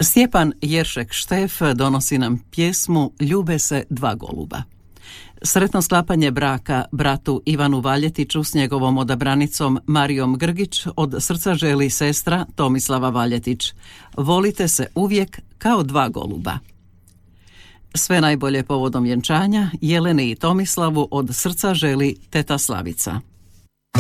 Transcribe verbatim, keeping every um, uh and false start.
Stjepan Jeršek Štef donosi nam pjesmu Ljube se dva goluba. Sretno sklapanje braka bratu Ivanu Valjetiću s njegovom odabranicom Marijom Grgić od srca želi sestra Tomislava Valjetić. Volite se uvijek kao dva goluba. Sve najbolje povodom vjenčanja Jeleni i Tomislavu od srca želi teta Slavica.